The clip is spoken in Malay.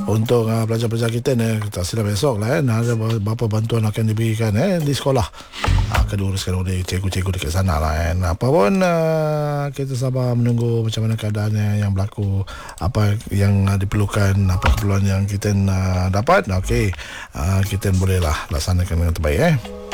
untuk pelajar-pelajar kita ni, tak silap esok lah ada berapa bantuan akan diberikan di sekolah. Kena uruskan oleh cikgu-cikgu dekat sana lah Apa pun kita sabar menunggu macam mana keadaannya yang berlaku, apa yang diperlukan, apa keperluan yang kita dapat. Okey, kita bolehlah laksanakan dengan terbaik